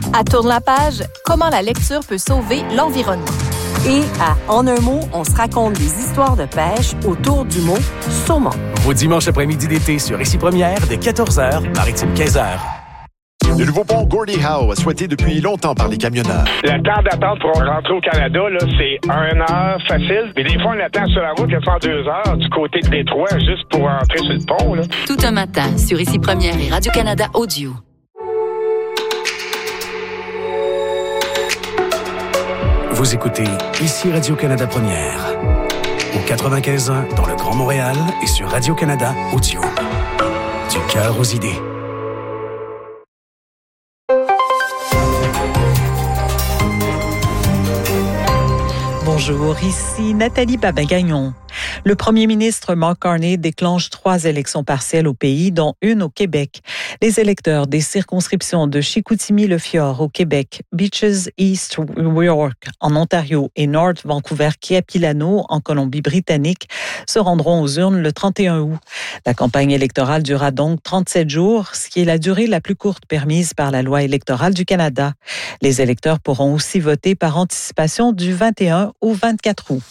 À Tourne la page, comment la lecture peut sauver l'environnement. Et à En un mot, on se raconte des histoires de pêche autour du mot saumon. Vos dimanches après-midi d'été sur Ici Première, dès 14h, Maritime 15h. Le nouveau pont Gordie Howe, souhaité depuis longtemps par les camionneurs. Le temps d'attente pour rentrer au Canada, là, c'est 1 heure facile. Mais des fois, on attend sur la route quasiment 2 heures du côté de Détroit juste pour entrer sur le pont. Là. Tout un matin sur Ici Première et Radio-Canada Audio. Vous écoutez Ici Radio-Canada Première. Au 95.1 dans le Grand Montréal et sur Radio-Canada Audio. Du cœur aux idées. Bonjour, ici Nathalie Babin-Gagnon. Le premier ministre Mark Carney déclenche 3 élections partielles au pays, dont une au Québec. Les électeurs des circonscriptions de Chicoutimi-Le-Fjord au Québec, Beaches East York en Ontario et North Vancouver-Kiapilano en Colombie-Britannique se rendront aux urnes le 31 août. La campagne électorale durera donc 37 jours, ce qui est la durée la plus courte permise par la loi électorale du Canada. Les électeurs pourront aussi voter par anticipation du 21 au 24 août.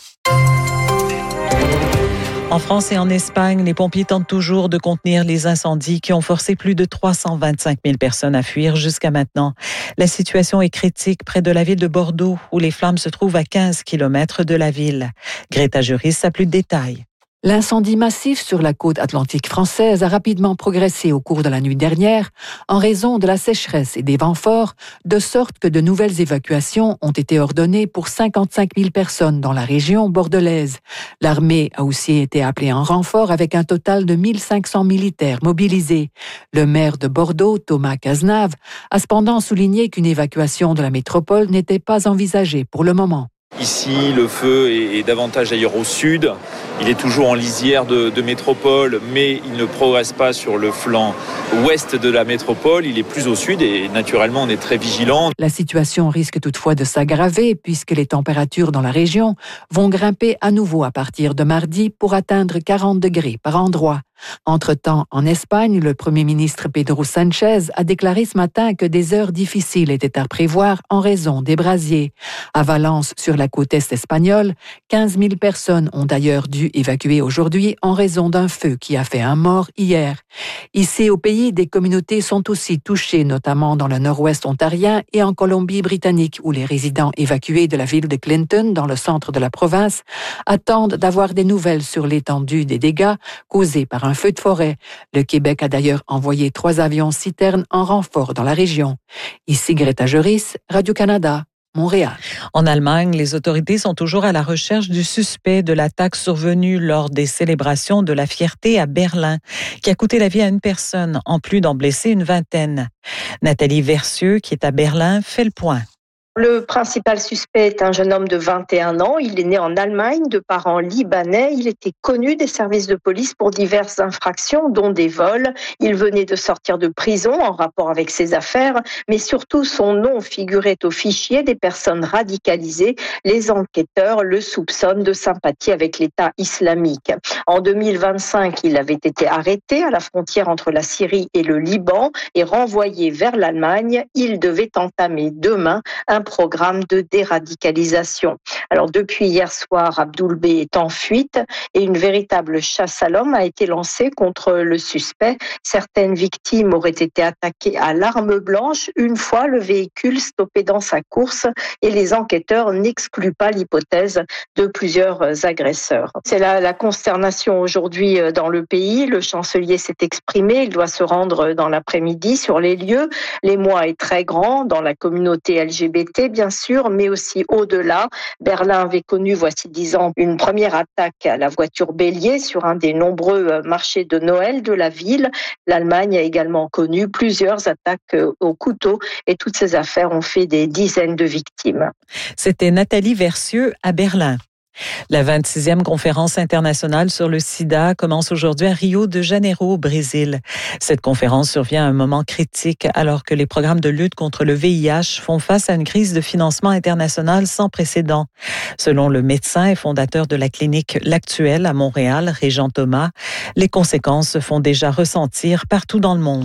En France et en Espagne, les pompiers tentent toujours de contenir les incendies qui ont forcé plus de 325 000 personnes à fuir jusqu'à maintenant. La situation est critique près de la ville de Bordeaux, où les flammes se trouvent à 15 km de la ville. Greta Juris a plus de détails. L'incendie massif sur la côte atlantique française a rapidement progressé au cours de la nuit dernière en raison de la sécheresse et des vents forts, de sorte que de nouvelles évacuations ont été ordonnées pour 55 000 personnes dans la région bordelaise. L'armée a aussi été appelée en renfort avec un total de 1 500 militaires mobilisés. Le maire de Bordeaux, Thomas Cazenave, a cependant souligné qu'une évacuation de la métropole n'était pas envisagée pour le moment. Ici, le feu est davantage ailleurs au sud. Il est toujours en lisière de métropole, mais il ne progresse pas sur le flanc ouest de la métropole. Il est plus au sud et naturellement, on est très vigilant. La situation risque toutefois de s'aggraver puisque les températures dans la région vont grimper à nouveau à partir de mardi pour atteindre 40 degrés par endroit. Entre-temps, en Espagne, le premier ministre Pedro Sánchez a déclaré ce matin que des heures difficiles étaient à prévoir en raison des brasiers. À Valence, sur la côte est espagnole, 15 000 personnes ont d'ailleurs dû évacuer aujourd'hui en raison d'un feu qui a fait un mort hier. Ici, au pays, des communautés sont aussi touchées, notamment dans le nord-ouest ontarien et en Colombie-Britannique, où les résidents évacués de la ville de Clinton, dans le centre de la province, attendent d'avoir des nouvelles sur l'étendue des dégâts causés par un feu de forêt. Le Québec a d'ailleurs envoyé 3 avions citernes en renfort dans la région. Ici Greta Juris, Radio-Canada, Montréal. En Allemagne, les autorités sont toujours à la recherche du suspect de l'attaque survenue lors des célébrations de la fierté à Berlin, qui a coûté la vie à une personne, en plus d'en blesser une vingtaine. Nathalie Versieux, qui est à Berlin, fait le point. Le principal suspect est un jeune homme de 21 ans. Il est né en Allemagne, de parents libanais. Il était connu des services de police pour diverses infractions, dont des vols. Il venait de sortir de prison en rapport avec ses affaires, mais surtout son nom figurait au fichier des personnes radicalisées. Les enquêteurs le soupçonnent de sympathie avec l'État islamique. En 2025, il avait été arrêté à la frontière entre la Syrie et le Liban et renvoyé vers l'Allemagne. Il devait entamer demain un programme de déradicalisation. Alors depuis hier soir, Abdoul B est en fuite et une véritable chasse à l'homme a été lancée contre le suspect. Certaines victimes auraient été attaquées à l'arme blanche une fois le véhicule stoppé dans sa course et les enquêteurs n'excluent pas l'hypothèse de plusieurs agresseurs. C'est la consternation aujourd'hui dans le pays. Le chancelier s'est exprimé. Il doit se rendre dans l'après-midi sur les lieux. L'émoi est très grand dans la communauté LGBT, bien sûr, mais aussi au-delà. Berlin avait connu, voici 10 ans, une première attaque à la voiture bélier sur un des nombreux marchés de Noël de la ville. L'Allemagne a également connu plusieurs attaques au couteau et toutes ces affaires ont fait des dizaines de victimes. C'était Nathalie Versieux à Berlin. La 26e conférence internationale sur le sida commence aujourd'hui à Rio de Janeiro, au Brésil. Cette conférence survient à un moment critique alors que les programmes de lutte contre le VIH font face à une crise de financement international sans précédent. Selon le médecin et fondateur de la clinique L'Actuel à Montréal, Régent Thomas, les conséquences se font déjà ressentir partout dans le monde.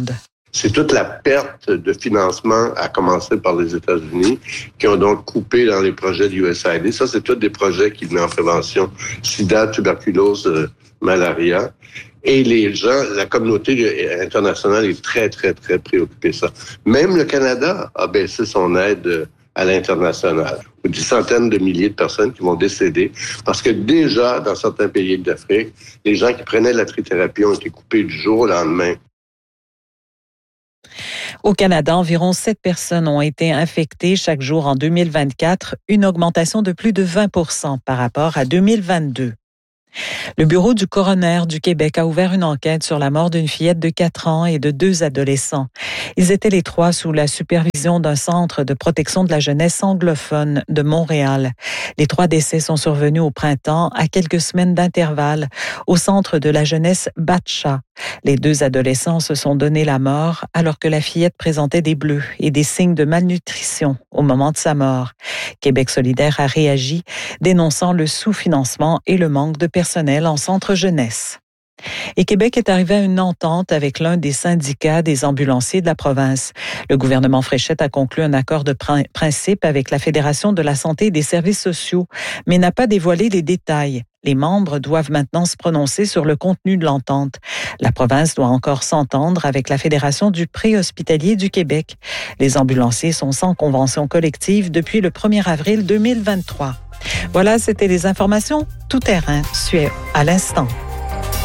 C'est toute la perte de financement, à commencer par les États-Unis, qui ont donc coupé dans les projets de USAID. Ça, c'est tous des projets qui venaient en prévention sida, tuberculose, malaria. Et les gens, la communauté internationale est très, très, très préoccupée ça. Même le Canada a baissé son aide à l'international. Des centaines de milliers de personnes qui vont décéder parce que déjà, dans certains pays d'Afrique, les gens qui prenaient la trithérapie ont été coupés du jour au lendemain. Au Canada, environ 7 personnes ont été infectées chaque jour en 2024, une augmentation de plus de 20% par rapport à 2022. Le bureau du coroner du Québec a ouvert une enquête sur la mort d'une fillette de 4 ans et de 2 adolescents. Ils étaient les 3 sous la supervision d'un centre de protection de la jeunesse anglophone de Montréal. Les 3 décès sont survenus au printemps, à quelques semaines d'intervalle, au centre de la jeunesse Batcha. Les 2 adolescents se sont donné la mort alors que la fillette présentait des bleus et des signes de malnutrition au moment de sa mort. Québec solidaire a réagi, dénonçant le sous-financement et le manque de personnel en centre jeunesse. Et Québec est arrivé à une entente avec l'un des syndicats des ambulanciers de la province. Le gouvernement Fréchette a conclu un accord de principe avec la Fédération de la santé et des services sociaux, mais n'a pas dévoilé les détails. Les membres doivent maintenant se prononcer sur le contenu de l'entente. La province doit encore s'entendre avec la Fédération du préhospitalier du Québec. Les ambulanciers sont sans convention collective depuis le 1er avril 2023. Voilà, c'était les informations tout terrain, suivies à l'instant.